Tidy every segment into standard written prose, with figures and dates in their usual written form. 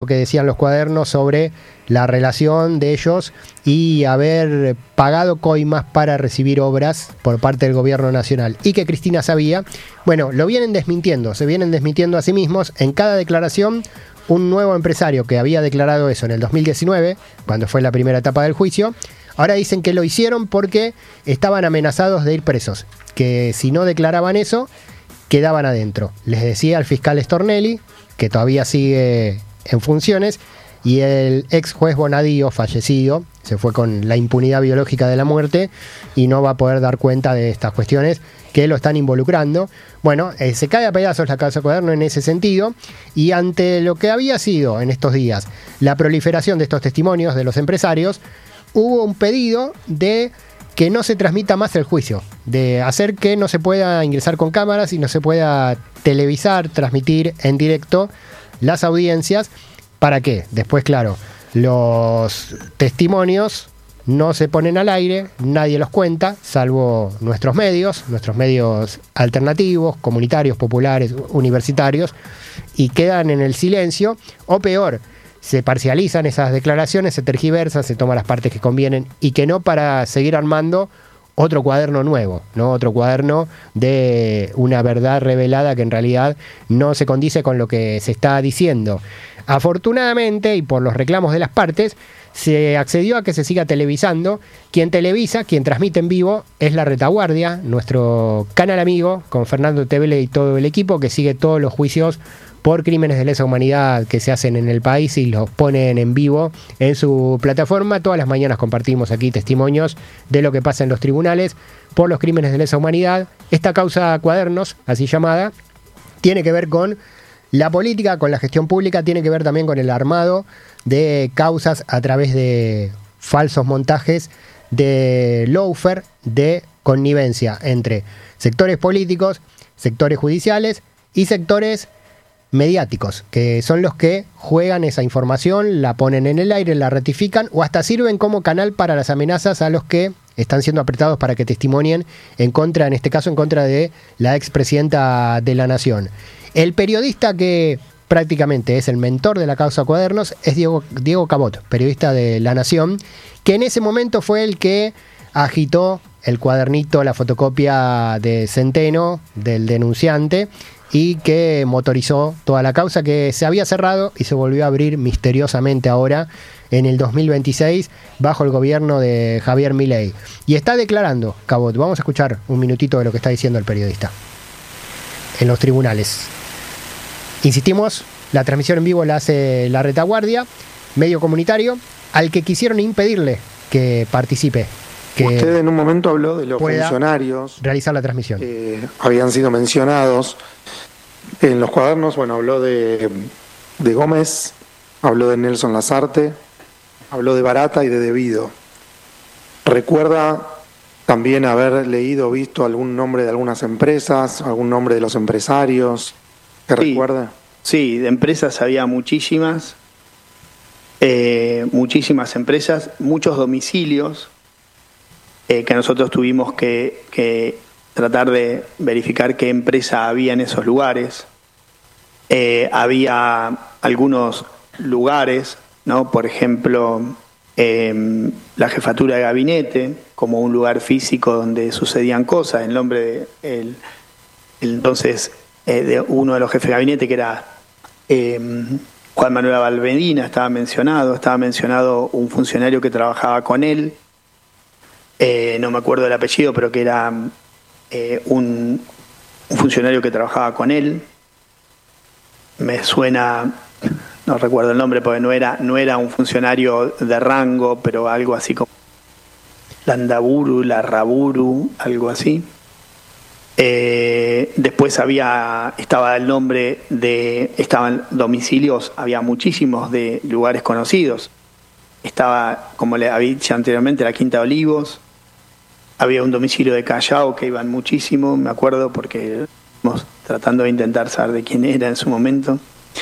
que decían los cuadernos sobre la relación de ellos y haber pagado coimas para recibir obras por parte del gobierno nacional, y que Cristina sabía. Bueno, lo vienen desmintiendo, se vienen desmintiendo a sí mismos. En cada declaración, un nuevo empresario que había declarado eso en el 2019, cuando fue la primera etapa del juicio, ahora dicen que lo hicieron porque estaban amenazados de ir presos, que si no declaraban eso, quedaban adentro. Les decía el fiscal Stornelli, que todavía sigue en funciones, y el ex juez Bonadío, fallecido, se fue con la impunidad biológica de la muerte y no va a poder dar cuenta de estas cuestiones que lo están involucrando. Bueno, se cae a pedazos la causa Cuaderno en ese sentido, y ante lo que había sido en estos días la proliferación de estos testimonios de los empresarios, hubo un pedido de que no se transmita más el juicio, de hacer que no se pueda ingresar con cámaras y no se pueda televisar, transmitir en directo las audiencias. ¿Para qué? Después, claro, los testimonios no se ponen al aire, nadie los cuenta, salvo nuestros medios alternativos, comunitarios, populares, universitarios, y quedan en el silencio, o peor, se parcializan esas declaraciones, se tergiversan, se toman las partes que convienen y que no, para seguir armando otro cuaderno nuevo, ¿no? Otro cuaderno de una verdad revelada que en realidad no se condice con lo que se está diciendo. Afortunadamente, y por los reclamos de las partes, se accedió a que se siga televisando. Quien televisa, quien transmite en vivo, es La Retaguardia, nuestro canal amigo, con Fernando Tevele y todo el equipo, que sigue todos los juicios por crímenes de lesa humanidad que se hacen en el país y los ponen en vivo en su plataforma. Todas las mañanas compartimos aquí testimonios de lo que pasa en los tribunales por los crímenes de lesa humanidad. Esta causa Cuadernos, así llamada, tiene que ver con la política, con la gestión pública, tiene que ver también con el armado de causas a través de falsos montajes, de lawfare, de connivencia entre sectores políticos, sectores judiciales y sectores mediáticos, que son los que juegan esa información, la ponen en el aire, la ratifican o hasta sirven como canal para las amenazas a los que están siendo apretados para que testimonien en contra, en este caso en contra de la expresidenta de la Nación. El periodista que prácticamente es el mentor de la causa Cuadernos es Diego Cabot, periodista de La Nación, que en ese momento fue el que agitó el cuadernito, la fotocopia de Centeno, del denunciante, y que motorizó toda la causa, que se había cerrado y se volvió a abrir misteriosamente ahora en el 2026 bajo el gobierno de Javier Milei. Y está declarando Cabot. Vamos a escuchar un minutito de lo que está diciendo el periodista en los tribunales. Insistimos, la transmisión en vivo la hace La Retaguardia, medio comunitario, al que quisieron impedirle que participe. Que usted en un momento habló de los funcionarios realizar la transmisión. Habían sido mencionados en los cuadernos. Bueno, habló de Gómez, habló de Nelson Lasarte, habló de Barata y de Devido. ¿Recuerda también haber leído o visto algún nombre de algunas empresas, algún nombre de los empresarios? ¿Qué recuerda? Sí, de empresas había muchísimas empresas, muchos domicilios que nosotros tuvimos que tratar de verificar qué empresa había en esos lugares. Había algunos lugares, ¿no? Por ejemplo, la jefatura de gabinete, como un lugar físico donde sucedían cosas. El nombre de entonces de uno de los jefes de gabinete, que era Juan Manuel Valmedina, estaba mencionado un funcionario que trabajaba con él, no me acuerdo del apellido, pero que era un funcionario que trabajaba con él. Me suena, no recuerdo el nombre porque no era un funcionario de rango, pero algo así como Landaburu, Larraburu, algo así. Después estaba el nombre estaban domicilios, había muchísimos de lugares conocidos. Estaba, como le había dicho anteriormente, la Quinta de Olivos. Había un domicilio de Callao que iban muchísimo, me acuerdo, porque estamos tratando de intentar saber de quién era en su momento.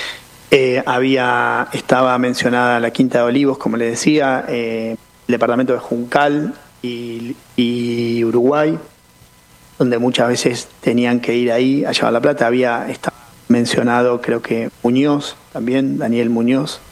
Estaba mencionada la Quinta de Olivos, como le decía, el departamento de Juncal y Uruguay, donde muchas veces tenían que ir ahí a llevar la plata. Estaba mencionado, creo que Muñoz también, Daniel Muñoz,